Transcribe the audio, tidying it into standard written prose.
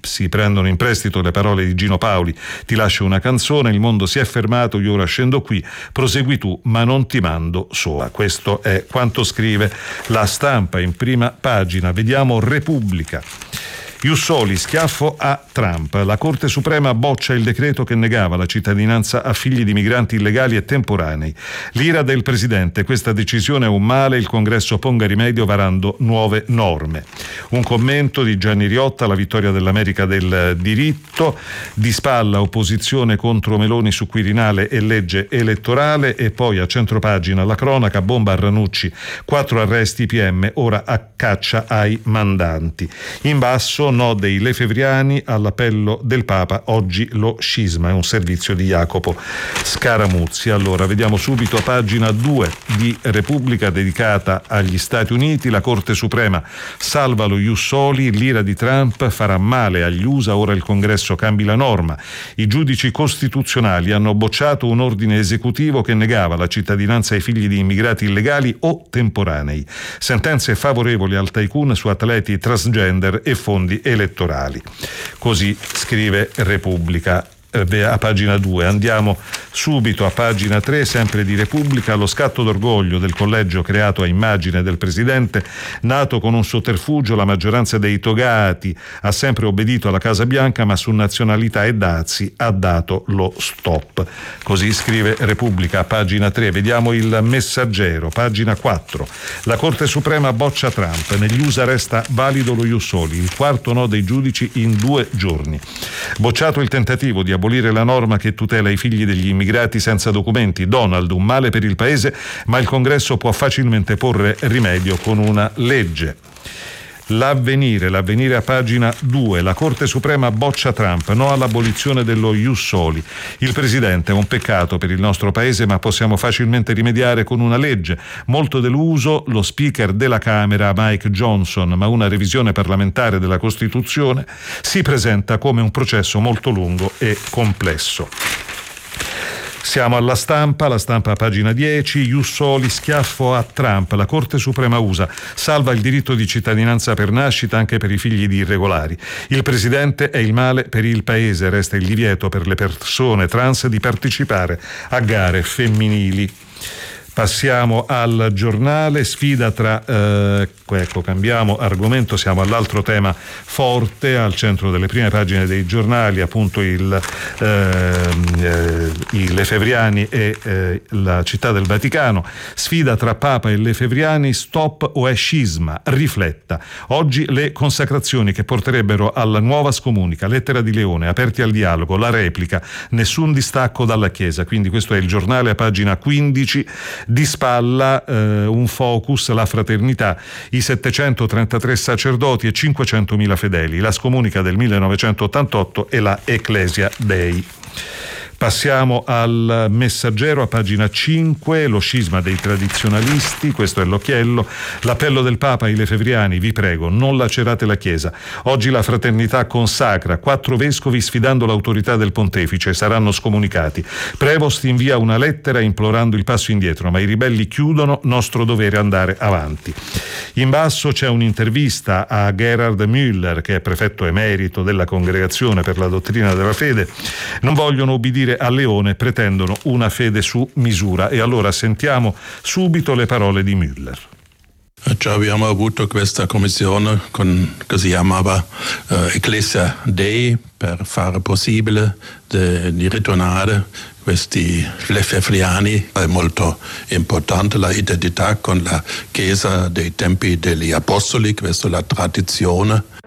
si prendono in prestito le parole di Gino Paoli: ti lascio una canzone, il mondo si è fermato, io ora scendo qui, prosegui tu ma non ti mando sola. Questo è quanto scrive La Stampa in prima pagina. Vediamo Repubblica. Ius Soli, schiaffo a Trump. La Corte Suprema boccia il decreto che negava la cittadinanza a figli di migranti illegali e temporanei. L'ira del presidente: questa decisione è un male, il Congresso ponga rimedio varando nuove norme. Un commento di Gianni Riotta: la vittoria dell'America del diritto, di spalla opposizione contro Meloni su Quirinale e legge elettorale. E poi a centropagina la cronaca: bomba a Ranucci, 4 arresti PM, ora a caccia ai mandanti. In basso no dei lefevriani all'appello del Papa, oggi lo scisma, è un servizio di Jacopo Scaramuzzi. Allora vediamo subito a pagina 2 di Repubblica, dedicata agli Stati Uniti. La Corte Suprema salva lo Ius Soli, l'ira di Trump farà male agli USA, ora il Congresso cambi la norma. I giudici costituzionali hanno bocciato un ordine esecutivo che negava la cittadinanza ai figli di immigrati illegali o temporanei. Sentenze favorevoli al tycoon su atleti transgender e fondi elettorali. Così scrive Repubblica a pagina 2. Andiamo subito a pagina 3, sempre di Repubblica. Lo scatto d'orgoglio del collegio creato a immagine del presidente, nato con un sotterfugio. La maggioranza dei togati ha sempre obbedito alla Casa Bianca, ma su nazionalità e dazi ha dato lo stop. Così scrive Repubblica a pagina 3. Vediamo il Messaggero, pagina 4. La Corte Suprema boccia Trump, negli USA resta valido lo Ius Soli, il quarto no dei giudici in 2 giorni. Bocciato il tentativo di abolire la norma che tutela i figli degli immigrati senza documenti. Donald, un male per il paese, ma il Congresso può facilmente porre rimedio con una legge. L'Avvenire a pagina 2. La Corte Suprema boccia Trump, no all'abolizione dello Ius Soli. Il presidente è un peccato per il nostro paese, ma possiamo facilmente rimediare con una legge. Molto deluso lo speaker della Camera Mike Johnson, ma una revisione parlamentare della Costituzione si presenta come un processo molto lungo e complesso. Siamo alla Stampa, la Stampa a pagina 10, Ius Soli, schiaffo a Trump. La Corte Suprema USA salva il diritto di cittadinanza per nascita anche per i figli di irregolari. Il presidente è il male per il paese, resta il divieto per le persone trans di partecipare a gare femminili. Passiamo al Giornale, sfida tra cambiamo argomento, siamo all'altro tema forte, al centro delle prime pagine dei giornali, appunto i lefevriani e la Città del Vaticano. Sfida tra Papa e lefevriani, stop o è scisma, rifletta. Oggi le consacrazioni che porterebbero alla nuova scomunica, lettera di Leone, aperti al dialogo, la replica, nessun distacco dalla Chiesa. Quindi questo è il Giornale a pagina 15. Di spalla un focus, la fraternità, i 733 sacerdoti e 500.000 fedeli, la scomunica del 1988 e la Ecclesia Dei. Passiamo al Messaggero a pagina 5, lo scisma dei tradizionalisti, questo è l'occhiello, l'appello del Papa ai lefevriani: vi prego, non lacerate la Chiesa. Oggi la fraternità consacra, 4 vescovi sfidando l'autorità del pontefice saranno scomunicati. Prevost invia una lettera implorando il passo indietro, ma i ribelli chiudono, nostro dovere andare avanti. In basso c'è un'intervista a Gerhard Müller, che è prefetto emerito della Congregazione per la Dottrina della Fede. Non vogliono obbedire a Leone, pretendono una fede su misura. E allora sentiamo subito le parole di Müller. Già abbiamo avuto questa commissione che si chiamava Ecclesia Dei per fare possibile di ritornare questi lefevriani. È molto importante la identità con la Chiesa dei tempi degli Apostoli, questa è la tradizione.